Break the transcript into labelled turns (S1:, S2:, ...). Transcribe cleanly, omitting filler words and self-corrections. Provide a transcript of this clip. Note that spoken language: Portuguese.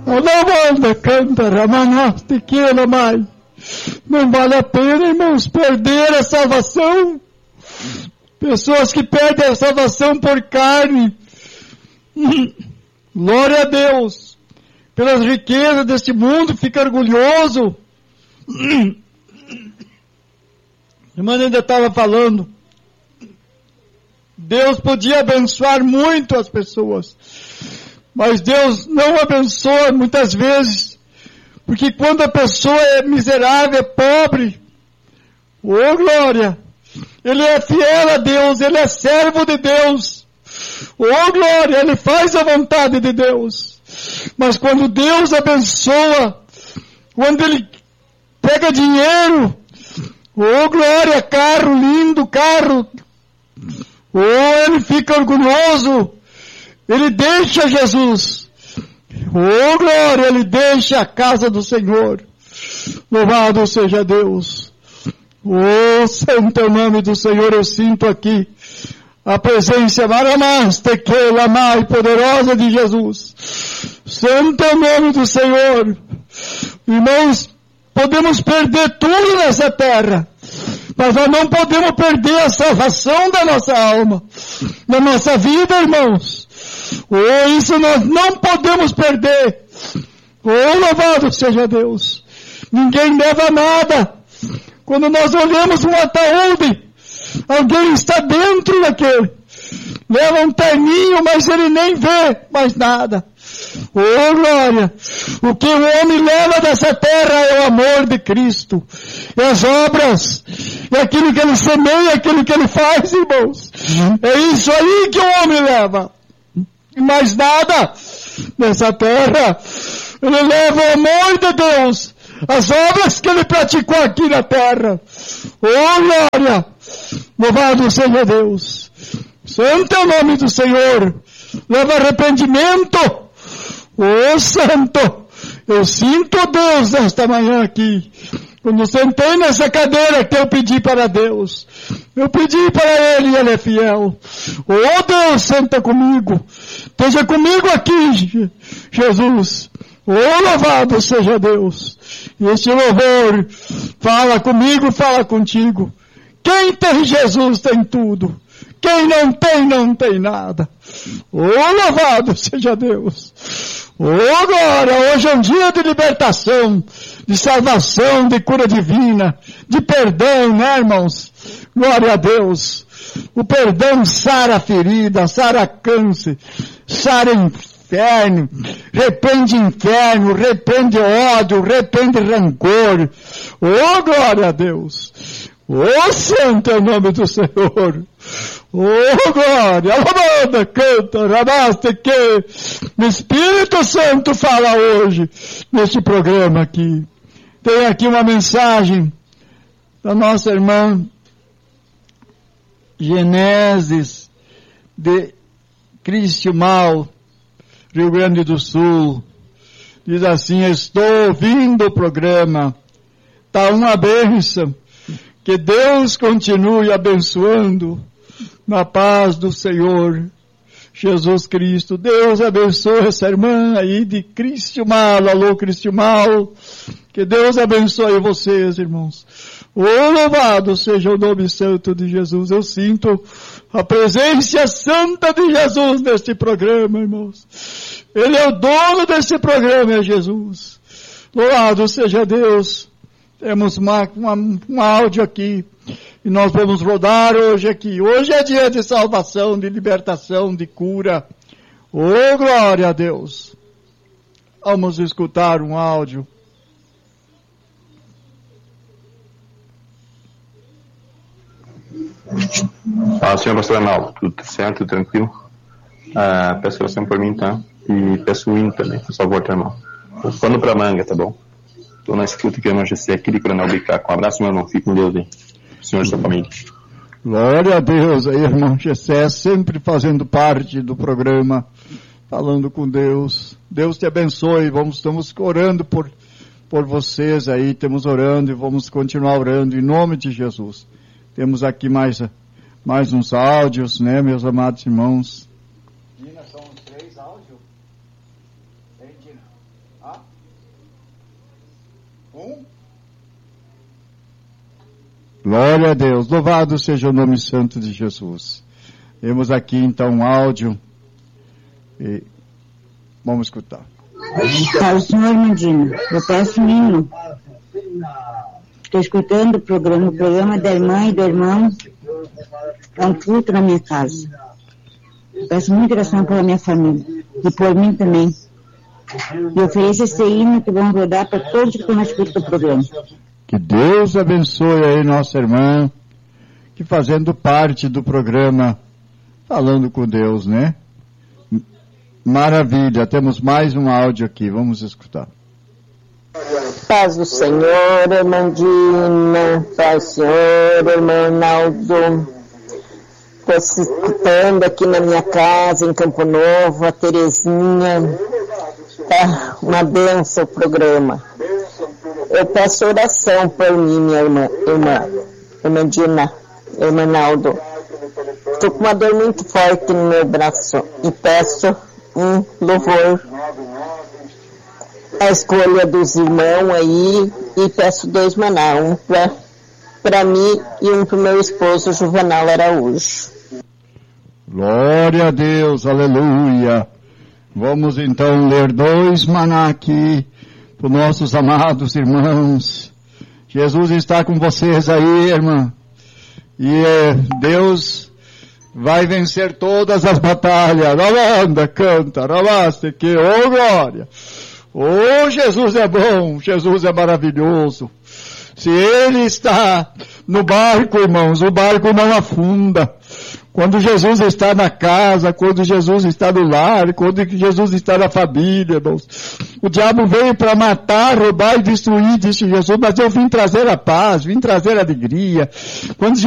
S1: Alavanda canta, Ramanaste, que ela mais. Não vale a pena, irmãos, perder a salvação. Pessoas que perdem a salvação por carne. Glória a Deus. Pelas riquezas deste mundo, fica orgulhoso. A irmã ainda estava falando. Deus podia abençoar muito as pessoas. Mas Deus não abençoa muitas vezes. Porque quando a pessoa é miserável, é pobre, oh glória, ele é fiel a Deus, ele é servo de Deus, oh glória, ele faz a vontade de Deus. Mas quando Deus abençoa, quando ele pega dinheiro, oh glória, carro, lindo carro, oh ele fica orgulhoso, ele deixa Jesus. Oh glória, ele deixa a casa do Senhor. Louvado seja Deus. Oh santo é o nome do Senhor. Eu sinto aqui a presença maramasta, mais poderosa de Jesus. Santo é o nome do Senhor. Irmãos, podemos perder tudo nessa terra, mas nós não podemos perder a salvação da nossa alma, da nossa vida, irmãos. Oh, isso nós não podemos perder. Oh, louvado seja Deus. Ninguém leva nada. Quando nós olhamos um ataúde, alguém está dentro daquele. Leva um terninho, mas ele nem vê mais nada. Oh, glória. O que o homem leva dessa terra é o amor de Cristo. É as obras. É aquilo que ele semeia, aquilo que ele faz, irmãos. É isso aí que o homem leva. Mais nada nessa terra. Ele leva o amor de Deus, as obras que ele praticou aqui na terra. Oh glória, louvado seja Deus. Santo é o nome do Senhor. Leva arrependimento. Oh santo, eu sinto Deus nesta manhã aqui. Quando sentei nessa cadeira que eu pedi para Deus, eu pedi para Ele e Ele é fiel. Oh Deus, senta comigo. Esteja comigo aqui, Jesus. Oh, louvado seja Deus. E este louvor fala comigo, fala contigo. Quem tem Jesus tem tudo. Quem não tem nada. Oh, louvado seja Deus. Oh, glória, hoje é um dia de libertação, de salvação, de cura divina, de perdão, né, irmãos? Glória a Deus. O perdão sara a ferida, sara câncer, sara inferno, repreende ódio, repreende rancor. Oh, glória a Deus. Oh, santo é o nome do Senhor. Oh, glória. Alabanda, canta, rabaste que o Espírito Santo fala hoje neste programa aqui. Tem aqui uma mensagem da nossa irmã Genesis de Cristiumal, Rio Grande do Sul. Diz assim: estou ouvindo o programa. Está uma bênção. Que Deus continue abençoando na paz do Senhor Jesus Cristo. Deus abençoe essa irmã aí de Cristiumal. Alô, Cristiumal. Que Deus abençoe vocês, irmãos. Oh, louvado seja o nome santo de Jesus. Eu sinto a presença santa de Jesus neste programa, irmãos. Ele é o dono deste programa, é Jesus. Louvado seja Deus. Temos um áudio aqui e nós vamos rodar hoje aqui. Hoje é dia de salvação, de libertação, de cura. Oh, glória a Deus. Vamos escutar um áudio.
S2: Fala, senhor pastor Arnaldo, tudo certo, tudo tranquilo? Peço oração por mim, tá? E peço o hino também, por favor, tá, irmão? O pano pra manga, tá bom? Estou na escuta aqui, irmão GC, aqui de Coronel Bicaco. Um abraço, meu irmão, fique com Deus aí. Senhor e sua família.
S1: Glória a Deus aí, irmão GC, sempre fazendo parte do programa, falando com Deus. Deus te abençoe, estamos orando por vocês aí, estamos orando e vamos continuar orando em nome de Jesus. Temos aqui mais uns áudios, né, meus amados irmãos?
S3: Dina, são 3 áudios. Vem, Dina.
S1: Glória a Deus. Louvado seja o nome santo de Jesus. Temos aqui então um áudio e vamos escutar.
S3: Ao senhor Mandino, eu peço um hino. Estou escutando o programa da irmã e do irmão. É um culto na minha casa. Eu peço muita oração pela minha família e por mim também. E ofereço esse hino que vão rodar para todos que estão escutando o programa.
S1: Que Deus abençoe aí nossa irmã, que fazendo parte do programa Falando com Deus, né? Maravilha, temos mais um áudio aqui, vamos escutar.
S4: Paz do Senhor, irmã Dina, paz do Senhor, irmão Naldo. Estou escutando aqui na minha casa, em Campo Novo, a Terezinha. Tá uma benção o programa. Eu peço oração por mim, minha irmã Dina, irmã Naldo. Estou com uma dor muito forte no meu braço e peço um louvor. A escolha dos irmãos aí e peço 2 maná, um para mim e um para o meu esposo Juvenal Araújo.
S1: Glória a Deus, aleluia. Vamos então ler 2 maná aqui para os nossos amados irmãos. Jesus está com vocês aí, irmã. E Deus vai vencer todas as batalhas. Anda, canta, rabaste que, oh glória. Oh, Jesus é bom, Jesus é maravilhoso. Se Ele está no barco, irmãos, o barco não afunda. Quando Jesus está na casa, quando Jesus está no lar, quando Jesus está na família, irmãos. O diabo veio para matar, roubar e destruir, disse Jesus, mas eu vim trazer a paz, vim trazer a alegria. Quando